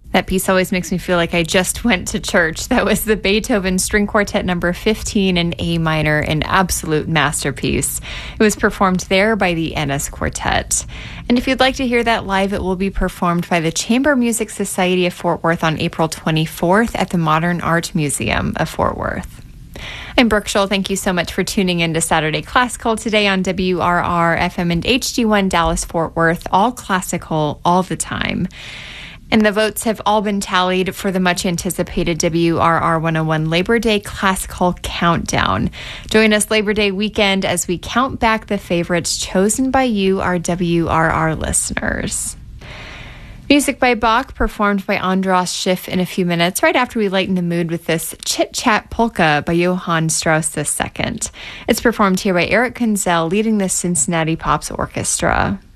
That piece always makes me feel like I just went to church. That was the Beethoven String Quartet number 15 in A minor, an absolute masterpiece. It was performed there by the Ennis Quartet. And if you'd like to hear that live, it will be performed by the Chamber Music Society of Fort Worth on April 24th at the Modern Art Museum of Fort Worth. I'm Brooke Scholl. Thank you so much for tuning in to Saturday Classical today on WRR FM and HD1 Dallas Fort Worth, all classical all the time. And the votes have all been tallied for the much anticipated WRR 101 Labor Day Classical Countdown. Join us Labor Day weekend as we count back the favorites chosen by you, our WRR listeners. Music by Bach, performed by Andras Schiff in a few minutes, right after we lighten the mood with this Chit Chat Polka by Johann Strauss II. It's performed here by Eric Kunzel, leading the Cincinnati Pops Orchestra.